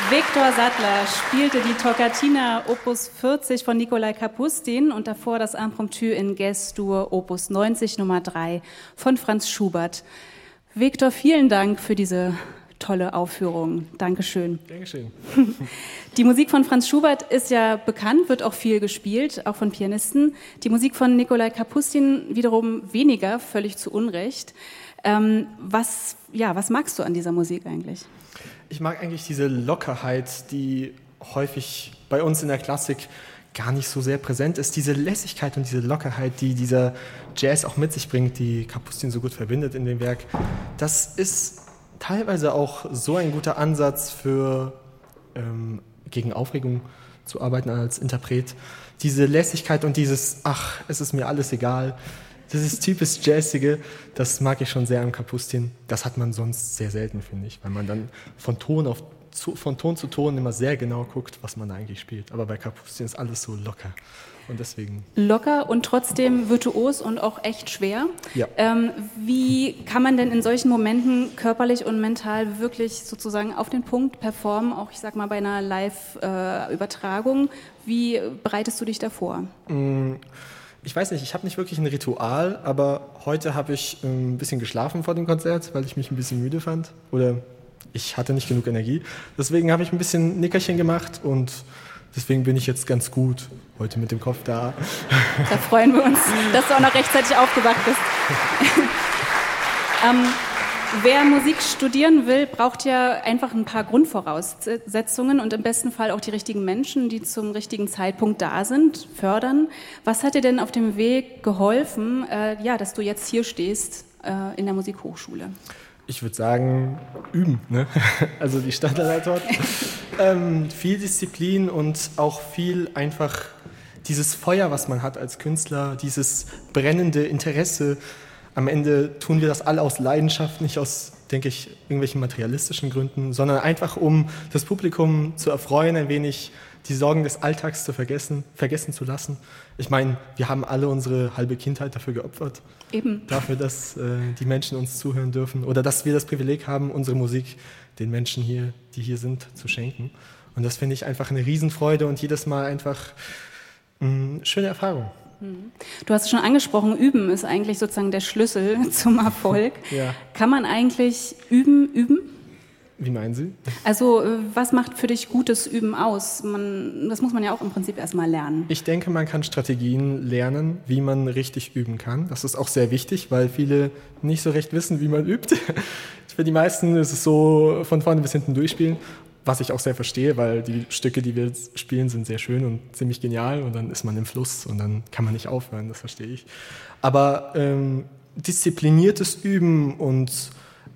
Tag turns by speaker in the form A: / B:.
A: Viktor Sattler spielte die Toccata Opus 40 von Nikolai Kapustin und davor das Impromptu in Ges-Dur Opus 90 Nummer 3 von Franz Schubert. Viktor, vielen Dank für diese tolle Aufführung. Dankeschön.
B: Dankeschön.
A: Die Musik von Franz Schubert ist ja bekannt, wird auch viel gespielt, auch von Pianisten. Die Musik von Nikolai Kapustin wiederum weniger, völlig zu Unrecht. Was magst du an dieser Musik eigentlich?
B: Ich mag eigentlich diese Lockerheit, die häufig bei uns in der Klassik gar nicht so sehr präsent ist. Diese Lässigkeit und diese Lockerheit, die dieser Jazz auch mit sich bringt, die Kapustin so gut verbindet in dem Werk, das ist teilweise auch so ein guter Ansatz für gegen Aufregung zu arbeiten als Interpret. Diese Lässigkeit und dieses, ach, es ist mir alles egal, dieses typisch Jazzige, das mag ich schon sehr am Kapustin. Das hat man sonst sehr selten, finde ich, weil man dann von Ton zu Ton immer sehr genau guckt, was man da eigentlich spielt. Aber bei Kapustin ist alles so locker. Und deswegen.
A: Locker und trotzdem virtuos und auch echt schwer.
B: Ja.
A: Wie kann man denn in solchen Momenten körperlich und mental wirklich sozusagen auf den Punkt performen, auch ich sag mal bei einer Live-Übertragung? Wie bereitest du dich da vor?
B: Ich weiß nicht, ich habe nicht wirklich ein Ritual, aber heute habe ich ein bisschen geschlafen vor dem Konzert, weil ich mich ein bisschen müde fand oder ich hatte nicht genug Energie. Deswegen habe ich ein bisschen Nickerchen gemacht und deswegen bin ich jetzt ganz gut heute mit dem Kopf da.
A: Da freuen wir uns, dass du auch noch rechtzeitig aufgewacht bist. Wer Musik studieren will, braucht ja einfach ein paar Grundvoraussetzungen und im besten Fall auch die richtigen Menschen, die zum richtigen Zeitpunkt da sind, fördern. Was hat dir denn auf dem Weg geholfen, dass du jetzt hier stehst in der Musikhochschule?
B: Ich würde sagen, üben, ne? Also die Standardantwort. Viel Disziplin und auch viel einfach dieses Feuer, was man hat als Künstler, dieses brennende Interesse. Am Ende tun wir das alle aus Leidenschaft, nicht aus, denke ich, irgendwelchen materialistischen Gründen, sondern einfach, um das Publikum zu erfreuen, ein wenig die Sorgen des Alltags zu vergessen zu lassen. Ich meine, wir haben alle unsere halbe Kindheit dafür geopfert.
A: Eben.
B: Dafür, dass die Menschen uns zuhören dürfen oder dass wir das Privileg haben, unsere Musik den Menschen hier, die hier sind, zu schenken. Und das finde ich einfach eine Riesenfreude und jedes Mal einfach eine schöne Erfahrung.
A: Du hast es schon angesprochen, Üben ist eigentlich sozusagen der Schlüssel zum Erfolg.
B: Ja.
A: Kann man eigentlich üben?
B: Wie meinen Sie?
A: Also was macht für dich gutes Üben aus? Das muss man ja auch im Prinzip erstmal lernen.
B: Ich denke, man kann Strategien lernen, wie man richtig üben kann. Das ist auch sehr wichtig, weil viele nicht so recht wissen, wie man übt. Für die meisten ist es so von vorne bis hinten durchspielen, was ich auch sehr verstehe, weil die Stücke, die wir jetzt spielen, sind sehr schön und ziemlich genial und dann ist man im Fluss und dann kann man nicht aufhören, das verstehe ich. Aber diszipliniertes Üben und